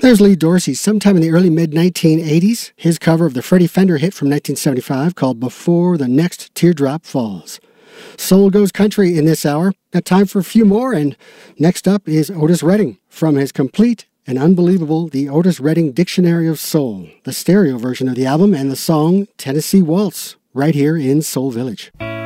There's Lee Dorsey sometime in the early mid-1980s, his cover of the Freddie Fender hit from 1975 called Before the Next Teardrop Falls. Soul goes country in this hour. Got time for a few more, and next up is Otis Redding from his complete and unbelievable The Otis Redding Dictionary of Soul, the stereo version of the album and the song Tennessee Waltz, right here in Soul Village.